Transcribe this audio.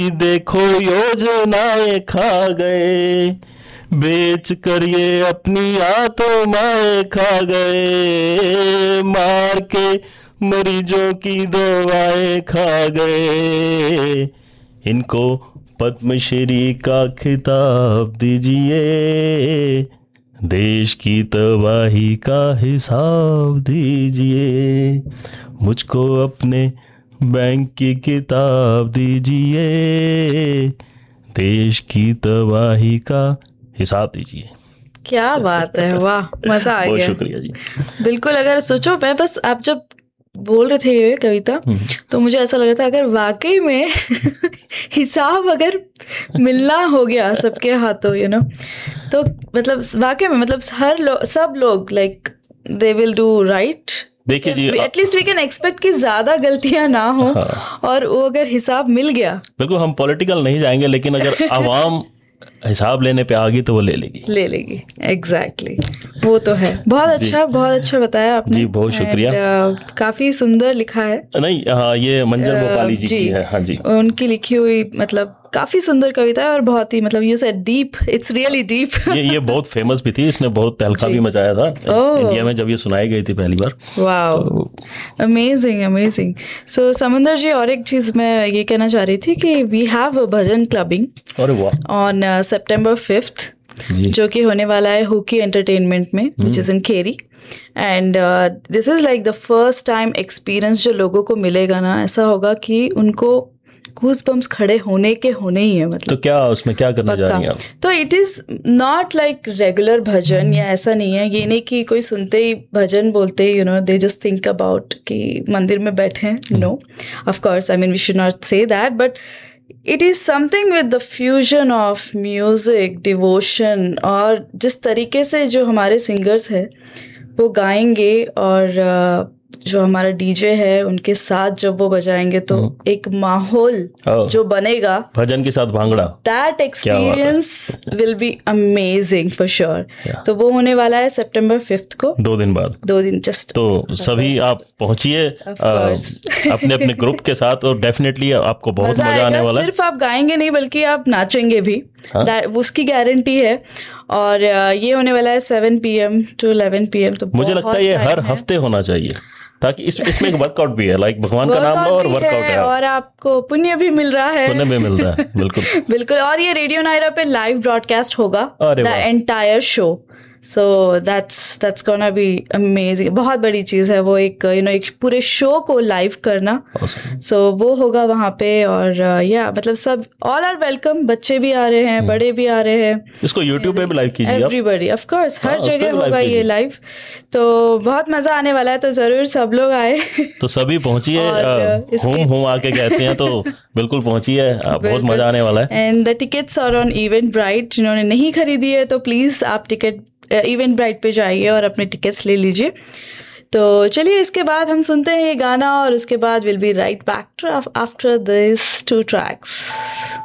देखो योजनाएं खा गए, बेच कर ये अपनी आत्माएं खा गए, मार के मरीजों की दवाएं खा गए, इनको पद्मश्री का खिताब दीजिए, देश की तबाही का हिसाब दीजिए, मुझको अपने बैंक की किताब दीजिए, देश की तबाही का हिसाब दीजिए। क्या बात है, वाह, मजा आ बहुत गया। शुक्रिया जी। बिल्कुल, अगर सोचो, मैं बस आप जब बोल रहे थे ये कविता तो मुझे ऐसा लग रहा था अगर वाकई में हिसाब अगर मिलना हो गया सबके हाथों, तो मतलब वाकई में मतलब सब लोग like they will do right. देखिए जी, एटलीस्ट वी कैन एक्सपेक्ट कि ज्यादा गलतियां ना हो। और वो अगर हिसाब मिल गया, बिल्कुल हम पॉलिटिकल नहीं जाएंगे, लेकिन अगर आवाम हिसाब लेने पे आ गई तो वो ले लेगी। एग्जैक्टली, वो तो है। बहुत अच्छा बताया आपने जी, बहुत शुक्रिया। काफी सुंदर लिखा है। नहीं, हाँ, ये मंजर भोपाली जी की है। हाँ जी, उनकी लिखी हुई मतलब काफी सुंदर कविता है और बहुत ही मतलब you said deep, it's really deep. ये बहुत फेमस भी थी, इसने बहुत तहलका भी मचाया था इंडिया में जब ये सुनाई गई थी पहली बार। Wow, amazing. सो समंदर जी, और एक चीज मैं ये कहना चाह रही थी कि we have a bhajan clubbing on September 5th, जो कि होने वाला है हुकी एंटरटेनमेंट में, which is in Kheri. And this is like the first time experience जो लोगों को मिलेगा ना, ऐसा होगा कि उनको गूज़बम्स खड़े होने ही है। मतलब तो क्या उसमें क्या करने जा रही हैं आप? तो it is not like regular भजन या ऐसा नहीं है। ये नहीं कि कोई सुनते ही भजन बोलते ही दे जस्ट थिंक अबाउट कि मंदिर में बैठे हैं। No, of course, I mean we should not say that, but it is something with the fusion of music, devotion, और जिस तरीके से जो हमारे सिंगर्स हैं वो गाएंगे और जो हमारा डीजे है उनके साथ जब वो बजाएंगे तो एक माहौल जो बनेगा भजन के साथ bhangra, that experience will be amazing for sure. तो वो होने वाला है September 5th को, 2 दिन बाद, 2 दिन जस्ट। तो सभी आप पहुंचिए अपने अपने ग्रुप के साथ, और डेफिनेटली आपको बहुत मजा आने वाला है। सिर्फ आप गाएंगे नहीं बल्कि आप नाचेंगे भी, उसकी गारंटी है। और ये होने वाला है 7 PM to 11 PM। तो मुझे लगता है ये हर हफ्ते होना चाहिए, ताकि इसमें एक वर्कआउट भी है, लाइक भगवान का नाम लो और वर्कआउट है, और आपको पुण्य भी मिल रहा है। बिल्कुल बिल्कुल। और ये रेडियो नायरा पे लाइव ब्रॉडकास्ट होगा, the entire show. So that's gonna be amazing. बहुत बड़ी चीज है वो, एक एक पूरे शो को लाइव करना। सो वो होगा वहाँ पे, और मतलब सब ऑल आर वेलकम। बच्चे भी आ रहे हैं, बड़े भी आ रहे हैं। इसको यूट्यूब पे भी लाइव कीजिए, एवरीबॉडी, ऑफ कोर्स, हर जगह होगा ये लाइव। तो बहुत मजा आने वाला है, तो जरूर सब लोग आए। तो सभी पहुंचिए, होम आके कहते हैं, तो बिल्कुल पहुंचिए, बहुत मजा आने वाला है। And the tickets are on Eventbrite. जिन्होंने नहीं खरीदी है तो प्लीज आप टिकट इवेंटब्राइट पे जाइए और अपने टिकट्स ले लीजिए। तो चलिए, इसके बाद हम सुनते हैं ये गाना, और उसके बाद will be right back after this 2 tracks।